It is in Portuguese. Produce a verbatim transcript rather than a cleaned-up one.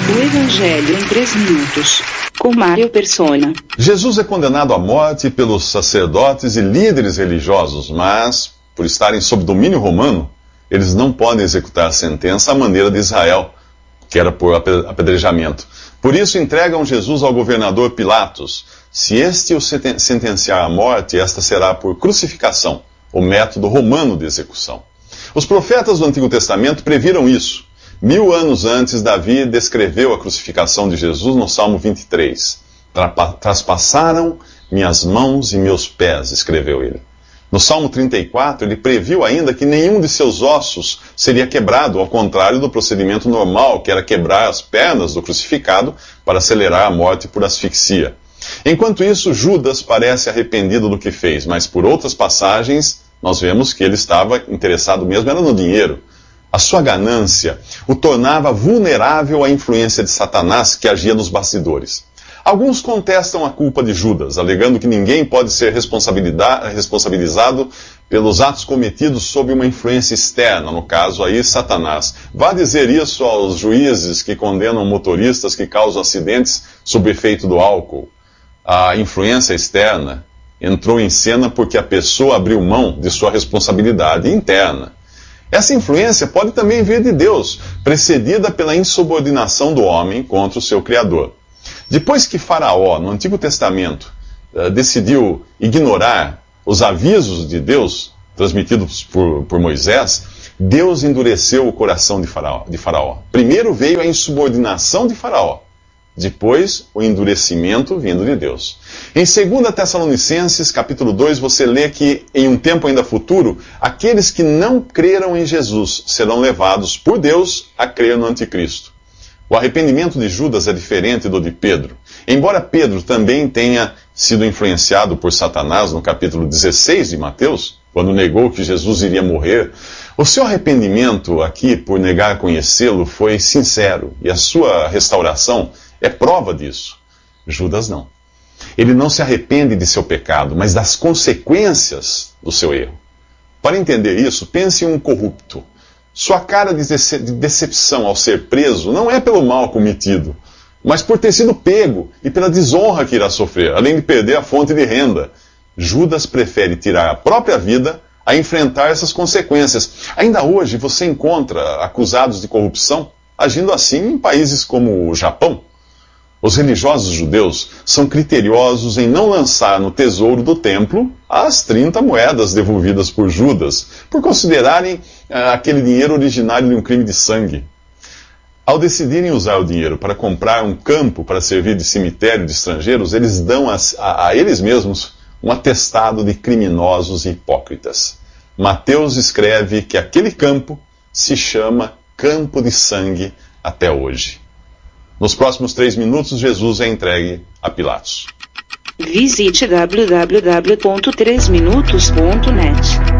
O Evangelho em três minutos, com Mário Persona. Jesus é condenado à morte pelos sacerdotes e líderes religiosos, mas, por estarem sob domínio romano, eles não podem executar a sentença à maneira de Israel, que era por apedrejamento. Por isso entregam Jesus ao governador Pilatos. Se este o sentenciar à morte, esta será por crucificação, o método romano de execução. Os profetas do Antigo Testamento previram isso. Mil anos antes, Davi descreveu a crucificação de Jesus no Salmo vinte e três. Traspassaram minhas mãos e meus pés, escreveu ele. No Salmo trinta e quatro, ele previu ainda que nenhum de seus ossos seria quebrado, ao contrário do procedimento normal, que era quebrar as pernas do crucificado para acelerar a morte por asfixia. Enquanto isso, Judas parece arrependido do que fez, mas por outras passagens, nós vemos que ele estava interessado mesmo era no dinheiro. A sua ganância o tornava vulnerável à influência de Satanás que agia nos bastidores. Alguns contestam a culpa de Judas, alegando que ninguém pode ser responsabilizado pelos atos cometidos sob uma influência externa, no caso aí Satanás. Vá dizer isso aos juízes que condenam motoristas que causam acidentes sob efeito do álcool. A influência externa entrou em cena porque a pessoa abriu mão de sua responsabilidade interna. Essa influência pode também vir de Deus, precedida pela insubordinação do homem contra o seu Criador. Depois que Faraó, no Antigo Testamento, uh, decidiu ignorar os avisos de Deus, transmitidos por, por Moisés, Deus endureceu o coração de Faraó, de Faraó. Primeiro veio a insubordinação de Faraó, depois o endurecimento vindo de Deus. Em dois Tessalonicenses, capítulo dois, você lê que, em um tempo ainda futuro, aqueles que não creram em Jesus serão levados por Deus a crer no Anticristo. O arrependimento de Judas é diferente do de Pedro. Embora Pedro também tenha sido influenciado por Satanás no capítulo dezesseis de Mateus, quando negou que Jesus iria morrer, o seu arrependimento aqui por negar conhecê-lo foi sincero, e a sua restauração é prova disso. Judas não. Ele não se arrepende de seu pecado, mas das consequências do seu erro. Para entender isso, pense em um corrupto. Sua cara de decepção ao ser preso não é pelo mal cometido, mas por ter sido pego e pela desonra que irá sofrer, além de perder a fonte de renda. Judas prefere tirar a própria vida a enfrentar essas consequências. Ainda hoje você encontra acusados de corrupção agindo assim em países como o Japão. Os religiosos judeus são criteriosos em não lançar no tesouro do templo as trinta moedas devolvidas por Judas, por considerarem ah, aquele dinheiro originário de um crime de sangue. Ao decidirem usar o dinheiro para comprar um campo para servir de cemitério de estrangeiros, eles dão a, a, a eles mesmos um atestado de criminosos e hipócritas. Mateus escreve que aquele campo se chama Campo de Sangue até hoje. Nos próximos três minutos, Jesus é entregue a Pilatos. Visite w w w ponto três minutos ponto net.